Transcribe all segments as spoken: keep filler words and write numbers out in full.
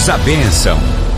Dai-nos a bênção.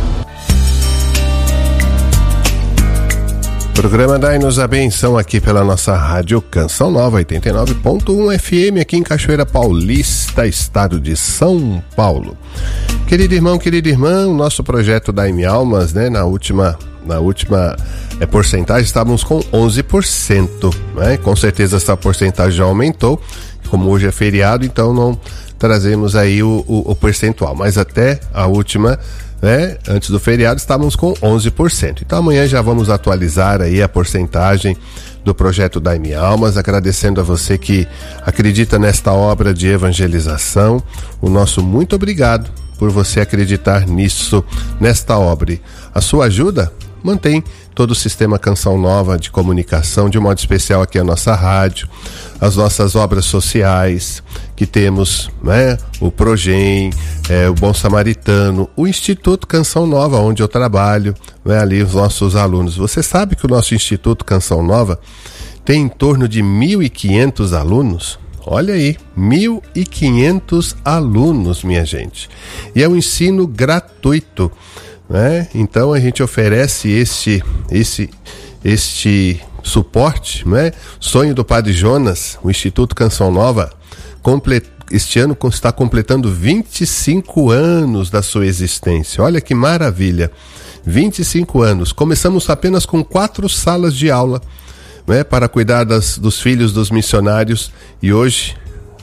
Programa Dai-nos a Benção aqui pela nossa rádio Canção Nova oitenta e nove ponto um F M aqui em Cachoeira Paulista, estado de São Paulo. Querido irmão, querida irmã, o nosso projeto Dai-me Almas, né, na última, na última é, porcentagem estávamos com onze por cento, né? Com certeza essa porcentagem já aumentou, como hoje é feriado, então não trazemos aí o, o, o percentual, mas até a última, né, antes do feriado estávamos com onze por cento. Então amanhã já vamos atualizar aí a porcentagem do projeto Dai-me Almas, agradecendo a você que acredita nesta obra de evangelização. O nosso muito obrigado por você acreditar nisso, nesta obra. A sua ajuda mantém todo o sistema Canção Nova de comunicação, de modo especial aqui a nossa rádio, as nossas obras sociais que temos, né? O Progen, é, o Bom Samaritano, o Instituto Canção Nova, onde eu trabalho, né? Ali os nossos alunos. Você sabe que o nosso Instituto Canção Nova tem em torno de mil e quinhentos alunos? Olha aí, mil e quinhentos alunos, minha gente. E é um ensino gratuito, né? Então a gente oferece este, este, este suporte, né? Sonho do Padre Jonas, o Instituto Canção Nova, comple... este ano está completando vinte e cinco anos da sua existência. Olha que maravilha, vinte e cinco anos. Começamos apenas com quatro salas de aula, né? Para cuidar das, dos filhos dos missionários, e hoje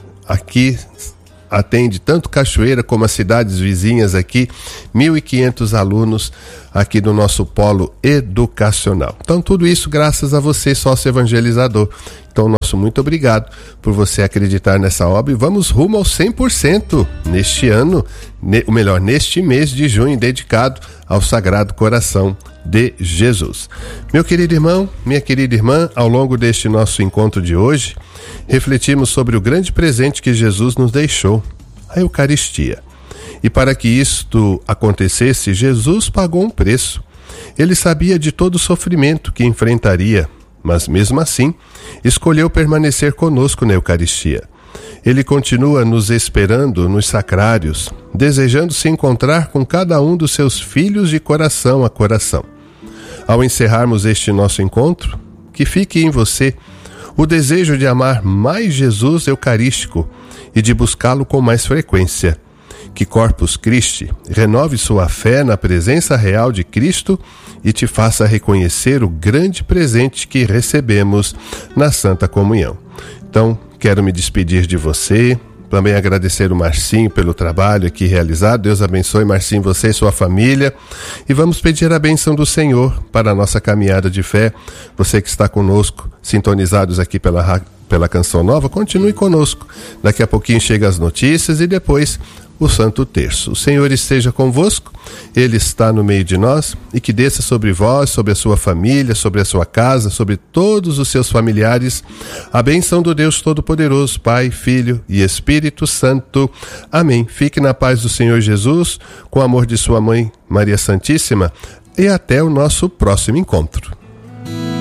aqui atende tanto Cachoeira como as cidades vizinhas aqui, mil e quinhentos alunos aqui do nosso polo educacional. Então tudo isso graças a você, sócio evangelizador. Então nosso muito obrigado por você acreditar nessa obra, e vamos rumo ao cem por cento neste ano, ne, ou melhor, neste mês de junho, dedicado ao Sagrado Coração de Jesus. Meu querido irmão, minha querida irmã, ao longo deste nosso encontro de hoje, refletimos sobre o grande presente que Jesus nos deixou, a Eucaristia. E para que isto acontecesse, Jesus pagou um preço. Ele sabia de todo o sofrimento que enfrentaria, mas mesmo assim, escolheu permanecer conosco na Eucaristia. Ele continua nos esperando nos sacrários, desejando se encontrar com cada um dos seus filhos de coração a coração. Ao encerrarmos este nosso encontro, que fique em você o desejo de amar mais Jesus Eucarístico e de buscá-lo com mais frequência. Que Corpus Christi renove sua fé na presença real de Cristo e te faça reconhecer o grande presente que recebemos na Santa Comunhão. Então, quero me despedir de você, também agradecer o Marcinho pelo trabalho aqui realizado. Deus abençoe, Marcinho, você e sua família. E vamos pedir a bênção do Senhor para a nossa caminhada de fé. Você que está conosco, sintonizados aqui pela, pela Canção Nova, continue conosco. Daqui a pouquinho chegam as notícias e depois o Santo Terço. O Senhor esteja convosco, Ele está no meio de nós, e que desça sobre vós, sobre a sua família, sobre a sua casa, sobre todos os seus familiares, a bênção do Deus Todo-Poderoso, Pai, Filho e Espírito Santo. Amém. Fique na paz do Senhor Jesus, com o amor de sua mãe, Maria Santíssima, e até o nosso próximo encontro.